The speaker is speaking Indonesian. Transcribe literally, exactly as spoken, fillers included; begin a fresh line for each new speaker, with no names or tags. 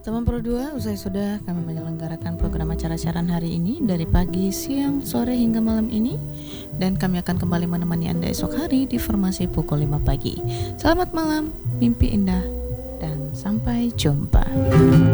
Teman Pro dua, usai sudah kami menyelenggarakan program acara siaran hari ini dari pagi, siang, sore hingga malam ini, dan kami akan kembali menemani Anda esok hari di formasi pukul lima pagi. Selamat malam, mimpi indah, dan sampai jumpa.